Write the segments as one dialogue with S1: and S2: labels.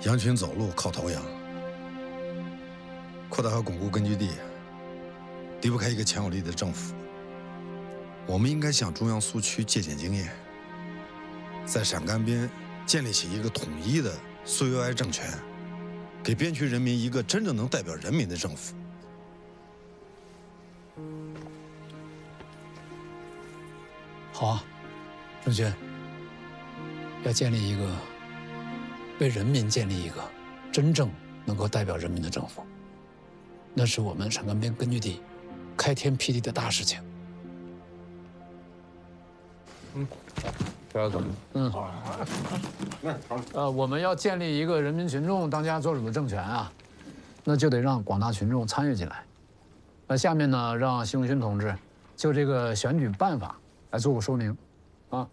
S1: 羊群走路靠头羊，扩大和巩固根据地，离不开一个强有力的政府。我们应该向中央苏区借鉴经验，在陕甘边建立起一个统一的苏维埃政权，给边区人民一个真正能代表人民的政府。
S2: 好啊，郑轩，要建立一个为人民建立一个真正能够代表人民的政府，那是我们陕甘边根据地开天辟地的大事情。
S3: 不要走。
S2: 我们要建立一个人民群众当家作主的政权啊，那就得让广大群众参与进来。那下面呢，让习仲勋同志就这个选举办法来做个说明，啊。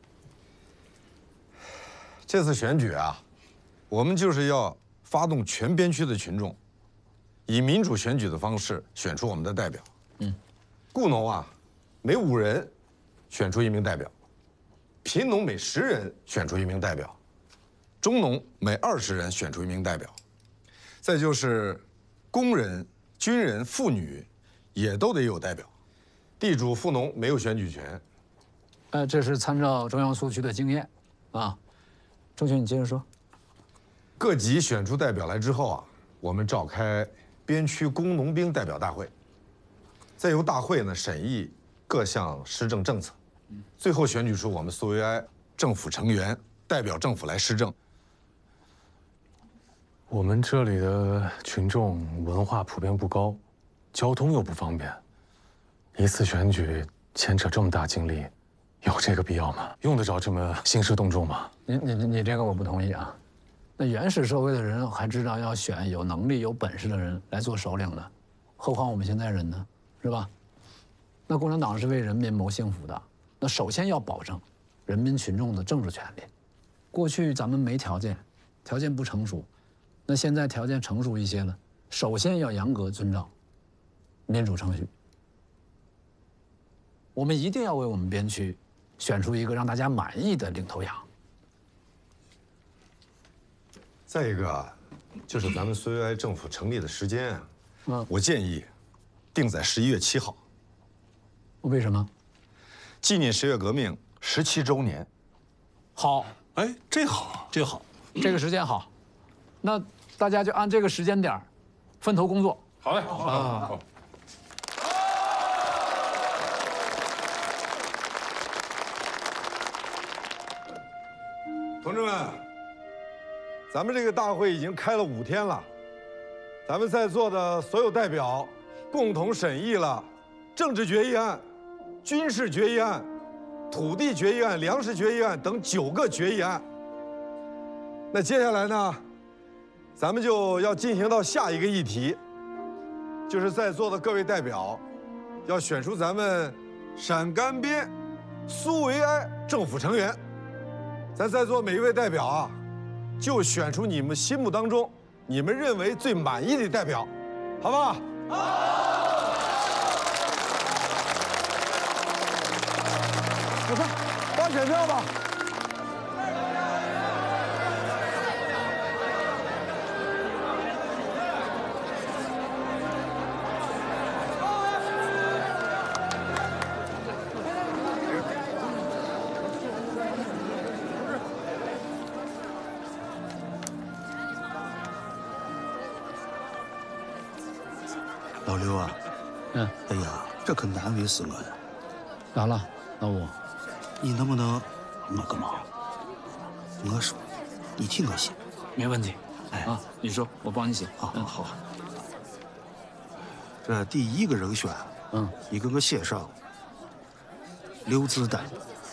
S1: 这次选举啊，我们就是要发动全边区的群众，以民主选举的方式选出我们的代表。雇农啊，每5人选出1名代表；贫农每10人选出1名代表；中农每20人选出1名代表。再就是工人、军人、妇女也都得有代表。地主、富农没有选举权。
S2: 这是参照中央苏区的经验，啊。郑轩，你接着说。
S1: 各级选出代表来之后啊，我们召开边区工农兵代表大会，再由大会呢审议各项施政政策，最后选举出我们苏维埃政府成员，代表政府来施政。
S3: 我们这里的群众文化普遍不高，交通又不方便，一次选举牵扯这么大精力，有这个必要吗？用得着这么兴师动众吗？
S2: 你这个我不同意啊。那原始社会的人还知道要选有能力、有本事的人来做首领呢，何况我们现在人呢，是吧？那共产党是为人民谋幸福的，那首先要保证人民群众的政治权利。过去咱们没条件，条件不成熟，那现在条件成熟一些了，首先要严格遵照民主程序。我们一定要为我们边区选出一个让大家满意的领头羊。
S1: 再一个，就是咱们苏维埃政府成立的时间啊，我建议定在11月7号。
S2: 为什么？
S1: 纪念10月革命17周年。
S2: 好，
S4: 哎，这好，这好，
S2: 这个时间好，那大家就按这个时间点分头工作。
S4: 好嘞，好。
S1: 同志们，咱们这个大会已经开了5天了，咱们在座的所有代表共同审议了政治决议案、军事决议案、土地决议案、粮食决议案等9个决议案。那接下来呢，咱们就要进行到下一个议题，就是在座的各位代表要选出咱们陕甘边苏维埃政府成员。咱在座每一位代表啊，就选出你们心目当中你们认为最满意的代表，好不好？好。快发选票吧。
S5: 老刘啊，哎呀，这可难为死我了。
S2: 咋了，老五？
S5: 你能不能我个忙？我说，你替我写。
S2: 没问题。
S5: 哎
S2: 啊，你说，我帮你写。
S5: 好。这第1个人选，你给我写上刘子丹。